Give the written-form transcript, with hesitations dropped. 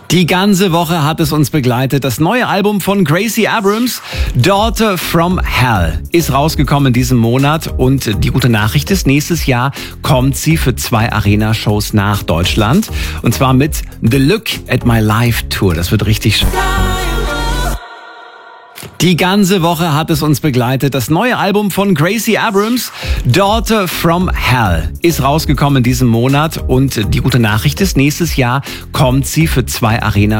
Die ganze Woche hat es uns begleitet. Das neue Album von Gracie Abrams, Daughter from Hell, ist rausgekommen in diesem Monat. Und die gute Nachricht ist, nächstes Jahr kommt sie für 2 Arena-Shows nach Deutschland. Und zwar mit The Look at My Life Tour. Das wird richtig schön. Die ganze Woche hat es uns begleitet. Das neue Album von Gracie Abrams, Daughter from Hell, ist rausgekommen in diesem Monat. Und die gute Nachricht ist, nächstes Jahr kommt sie für 2 Arena